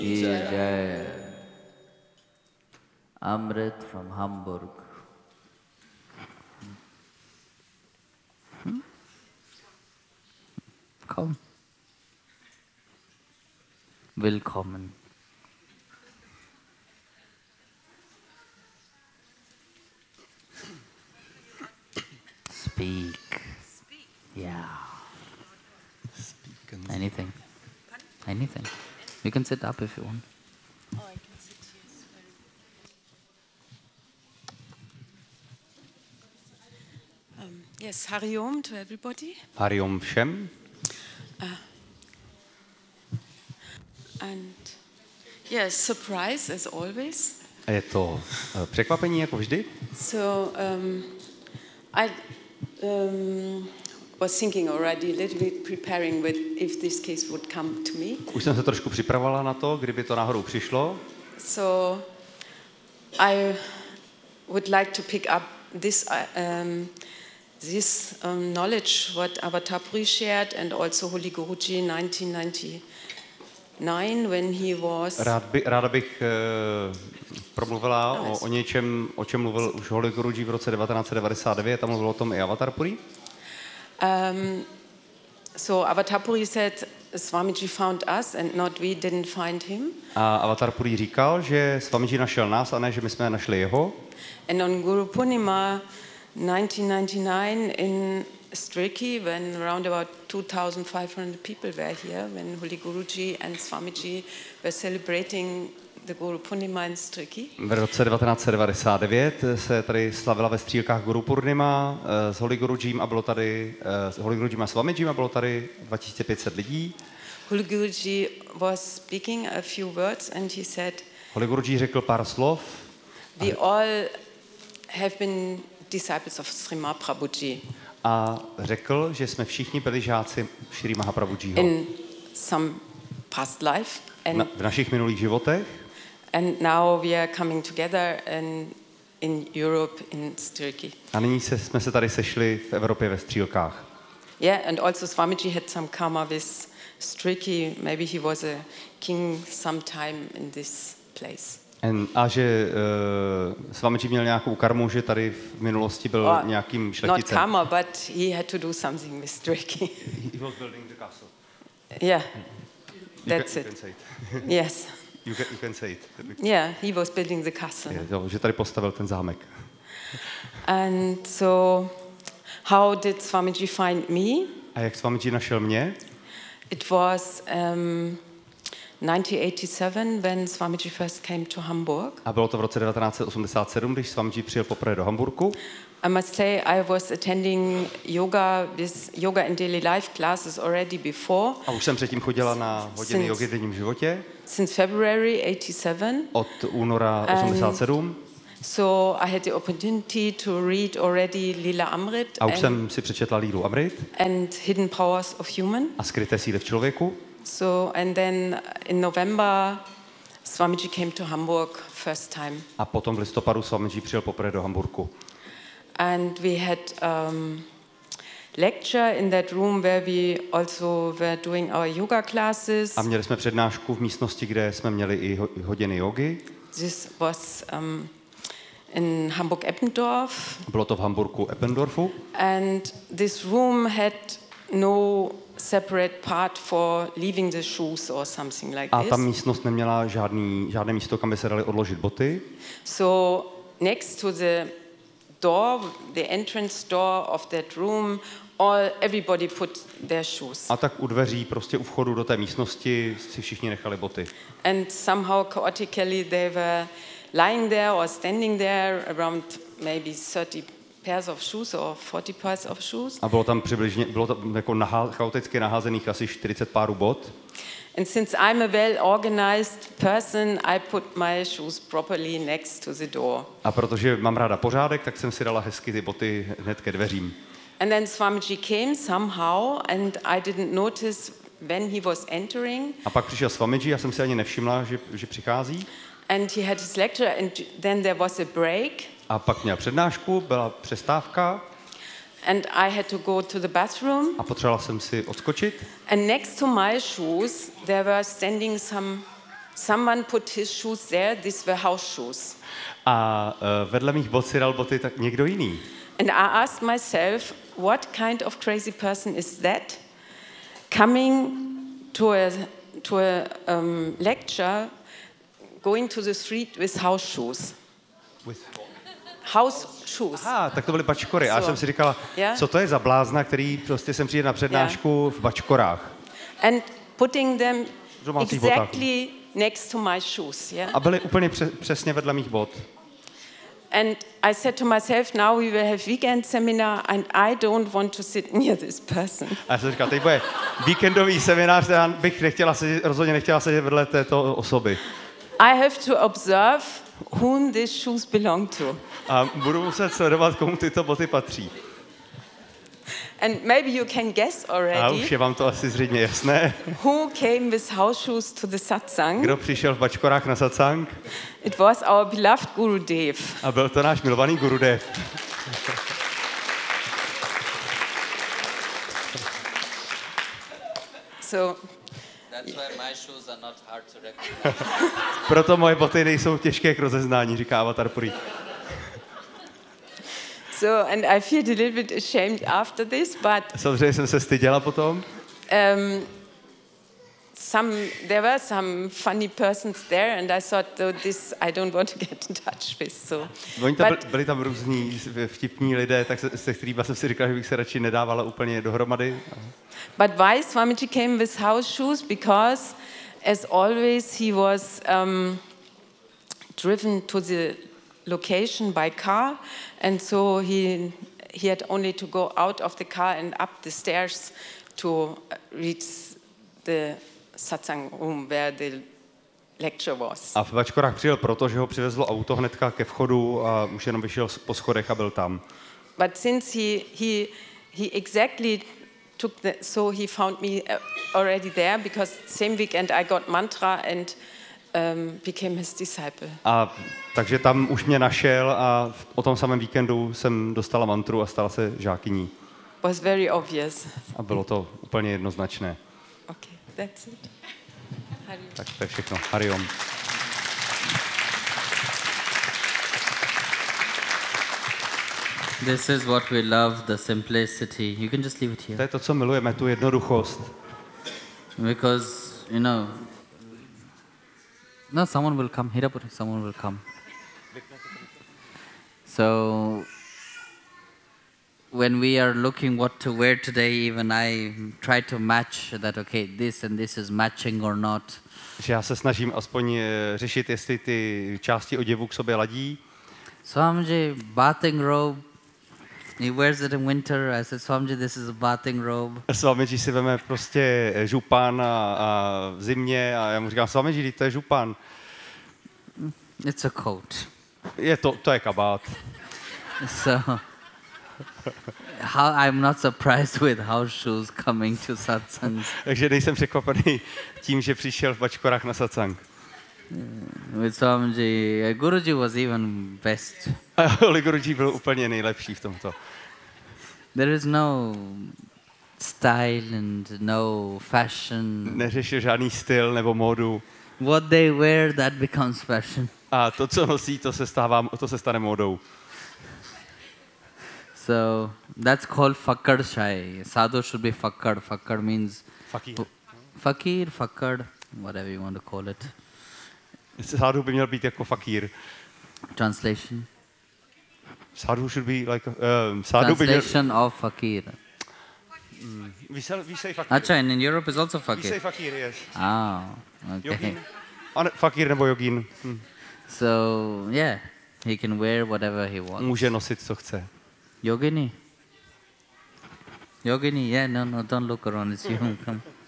Jai. Amrit from Hamburg. Komm. Willkommen. Speak. Yeah. Anything. Anything. You can sit up if you want. Oh, I can sit here as well. Yes, Hari Om to everybody. Hari Om všem. And yes, surprise as always. A je to překvapení jako vždy. So I was thinking already a little bit preparing with if this case would come to me. Už jsem se trošku připravovala na to, kdyby to náhodou přišlo. So I would like to pick up this knowledge what Avatar Puri shared and also Holy Guruji 1999 when he was. Ráda bych promluvila o něčem, o čem mluvil už Holy Guruji v roce 1999 a mluvil o tom i Avatar Puri. So Avatar Puri said Swamiji found us and not we didn't find him. A Avatar Puri říkal, že Swamiji našel nás a ne, že my jsme našli jeho. And on Guru Purnima 1999 in Stricky, when around about 2,500 people were here, when Holy Guruji and Swamiji were celebrating the Guru Purnima in Stricky. V roce 1999 se tady slavila ve Střílkách Guru Purnima s Holy Gurujím a bylo tady s Holy Gurujím a Swamijím a bylo tady 2500 lidí. Holy Guruji was speaking a few words and he said, Holy Guruji řekl pár slov. we all have been disciples of Srimad Prabhuji. A řekl, že jsme všichni byli žáci Šrí Mahaprabhujiho. In some past life. And V našich minulých životech. And now we are coming together in Europe in Stricky. A nyní jsme se tady sešli v Evropě ve Střílkách. Yeah, and also Swamiji had some karma with Stricky. Maybe he was a king sometime in this place. A že Swamiji měl nějakou karmu, že tady v minulosti byl nějakým šlechticem. Not karma, but he had to do something with Stricky. He was building the castle. Yeah, that's it. You can say it. Yes. You can say it. Yeah, he was building the castle. Že tady postavil ten zámek. And so, how did Swamiji find me? A jak Swamiji našel mě? It was 1987 when Swamiji first came to Hamburg. A bylo to v roce 1987, když Swamiji přijel poprvé do Hamburku. I must say I was attending yoga and daily life classes already before. A už jsem předtím chodila na hodiny jogy v denním životě. Since February 87. Od února 87. So I had the opportunity to read already Lila Amrit. A už jsem si přečetla Lílu Amrit. And Hidden Powers of Human. A skryté síly v člověku. So and then in November Swamiji came to Hamburg first time. A potom v listopadu Swamiji přijel poprvé do Hamburku. And we had lecture in that room where we also were doing our yoga classes. A měli jsme přednášku v místnosti, kde jsme měli i hodiny jogy. This was in Hamburg-Eppendorf. Bylo to v Hamburku-Eppendorfu. And this room had no separate part for leaving the shoes or something like A this. ta místnost neměla žádné místo, kam by se daly odložit boty. So next to the door, the entrance door of that room, everybody put their shoes. A tak u dveří, prostě u vchodu do té místnosti si všichni nechali boty. And somehow chaotically they were lying there or standing there around maybe 30 pairs of shoes or 40 pairs of shoes. A bylo tam jako chaoticky naházených asi 40 párů bot. And since I'm a well-organized person, I put my shoes properly next to the door. A protože mám ráda pořádek, tak jsem si dala hezky ty boty hned ke dveřím. And then Swamiji came somehow and I didn't notice when he was entering. A pak přišel Swamiji, já jsem si ani nevšimla, že přichází. And he had his lecture and then there was a break. A pak měl přednášku, byla přestávka. And I had to go to the bathroom. A potřebovala jsem si odskočit. And next to my shoes there were standing some someone put his shoes there. These were house shoes. A vedle mých bot si dal boty tak někdo jiný. And I asked myself, what kind of crazy person is that coming to a lecture, going to the street with house shoes? House shoes. Aha, tak to byly bačkory. A já jsem si říkala, co to je za blázna, který prostě sem přijde na přednášku v bačkorách. And putting them Domácích botách. exactly next to my shoes. Yeah? A byly úplně přesně vedle mých bot. And I said to myself, now we will have weekend seminar and I don't want to sit near this person. A já jsem říkal, teď bude víkendový seminář, já bych rozhodně nechtěla sedět vedle této osoby. I have to observe whom these shoes belong to. A budu muset sledovat, komu tyto boty patří. And maybe you can guess A already už je vám to asi zřejmě jasné. who came with house shoes to the satsang. Kdo přišel v bačkorách na satsang? It was our beloved Guru Dev. A byl to náš milovaný Gurudev. So That's why my shoes are not hard to recognize. Proto moje boty nejsou těžké k rozeznání, říká Avatar Puri. and I feel a little bit ashamed after this, but Samozřejmě jsem se styděla potom. There were some funny persons there, and I thought, this I don't want to get in touch with. Byli tam různí vtipní lidé, tak se kterými jsem si říkal, že bych se radši nedávala úplně dohromady. But why Swamiji came with house shoes? Because, as always, he was driven to the location by car, and so he had only to go out of the car and up the stairs to reach the satsang room where the lecture was. A v bačkorách přijel proto, že ho přivezlo auto hnedka ke vchodu a už jenom vyšel po schodech a byl tam. But since he exactly so he found me already there, because same weekend I got mantra and became his disciple. A takže tam už mě našel a o tom samém víkendu jsem dostala mantru a stala se žákyní. Was very obvious. A bylo to úplně jednoznačné. Okay, that's it. Tak to je všechno. Hariom. This is what we love, the simplicity. You can just leave it To here. je to, co milujeme, tu jednoduchost. Because, no, someone will come. Hirapuri, someone will come. So, when we are looking what to wear today, even I try to match that, okay, this and this is matching or not. Že já se snažím aspoň řešit, jestli ty části oděvu k sobě ladí. Swamiji, bathing robe. He wears it in winter. I said, Swamiji, this is a bathing robe. Swamiji si veme prostě župan a v zimě a já mu říkám, Swamiji, to je župan. It's a coat. To je kabát. So, I'm not surprised with house shoes coming to satsangs. Takže nejsem překvapený tím, že přišel v bačkorách na satsang. With Swamiji, Guruji was even best. A Holy Guruji byl úplně nejlepší v tomto. There is no style and no fashion. Neřešil žádný styl nebo módu. What they wear, that becomes fashion. A to, co nosí, to se stane módou. So that's called Fakkad Shai. Sadhu should be Fakkad. Fakkad means Fakkad, whatever you want to call it. Sadhu by měl být jako fakír. Translation? Sadhu should be like sadhu by měl... Translation of Fakir. We say fakír. Acha, and in Europe is also We say Fakir. fakír, yes. Ah, okay. Jogín. Fakír nebo jogín. So, yeah, he can wear whatever he wants. Může nosit, co chce. Yogini? Yogini, yeah, no, don't look around, it's you. Come.